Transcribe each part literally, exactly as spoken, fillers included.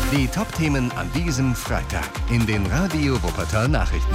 Die Top-Themen an diesem Freitag in den Radio Wuppertal Nachrichten.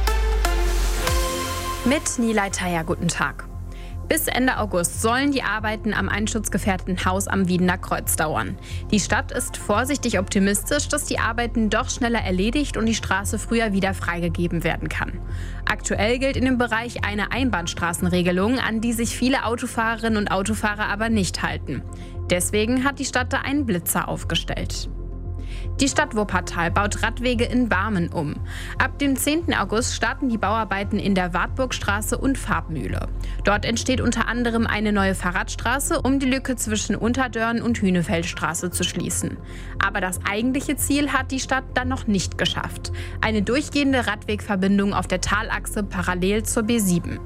Mit Nilay Taya, guten Tag. Bis Ende August sollen die Arbeiten am einschutzgefährdeten Haus am Wiedener Kreuz dauern. Die Stadt ist vorsichtig optimistisch, dass die Arbeiten doch schneller erledigt und die Straße früher wieder freigegeben werden kann. Aktuell gilt in dem Bereich eine Einbahnstraßenregelung, an die sich viele Autofahrerinnen und Autofahrer aber nicht halten. Deswegen hat die Stadt da einen Blitzer aufgestellt. Die Stadt Wuppertal baut Radwege in Barmen um. Ab dem zehnten August starten die Bauarbeiten in der Wartburgstraße und Farbmühle. Dort entsteht unter anderem eine neue Fahrradstraße, um die Lücke zwischen Unterdörn und Hühnefeldstraße zu schließen. Aber das eigentliche Ziel hat die Stadt dann noch nicht geschafft: eine durchgehende Radwegverbindung auf der Talachse parallel zur B sieben.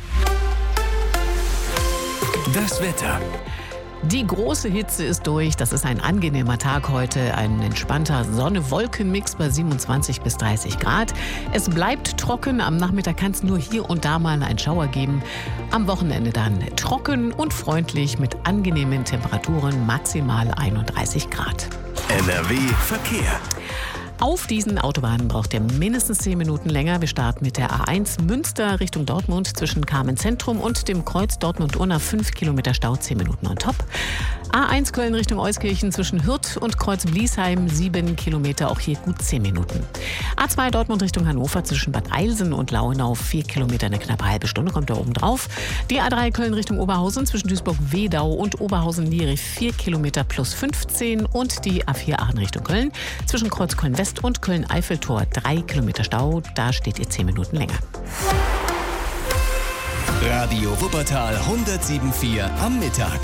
Das Wetter. Die große Hitze ist durch. Das ist ein angenehmer Tag heute. Ein entspannter Sonne-Wolken-Mix bei siebenundzwanzig bis dreißig Grad. Es bleibt trocken. Am Nachmittag kann es nur hier und da mal einen Schauer geben. Am Wochenende dann trocken und freundlich mit angenehmen Temperaturen, maximal einunddreißig Grad. N R W Verkehr. Auf diesen Autobahnen braucht ihr mindestens zehn Minuten länger. Wir starten mit der A eins Münster Richtung Dortmund zwischen Carmen Zentrum und dem Kreuz Dortmund-Unna. fünf Kilometer Stau, zehn Minuten on top. A eins Köln Richtung Euskirchen zwischen Hürth und Kreuz Bliesheim, sieben Kilometer, auch hier gut zehn Minuten. A zwei Dortmund Richtung Hannover zwischen Bad Eilsen und Lauenau, vier Kilometer, eine knappe halbe Stunde kommt da oben drauf. Die A drei Köln Richtung Oberhausen zwischen Duisburg-Wedau und Oberhausen-Lierich, vier Kilometer plus fünfzehn. Und die A vier Aachen Richtung Köln zwischen Kreuz Köln-West und Köln-Eiffeltor, drei Kilometer Stau, da steht ihr zehn Minuten länger. Radio Wuppertal hundertsieben Komma vier am Mittag.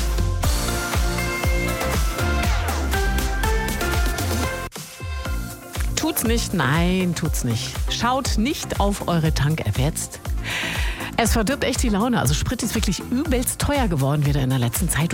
Tut's nicht, nein, tut's nicht. Schaut nicht auf eure Tank-App jetzt. Es verdirbt echt die Laune. Also Sprit ist wirklich übelst teuer geworden wieder in der letzten Zeit.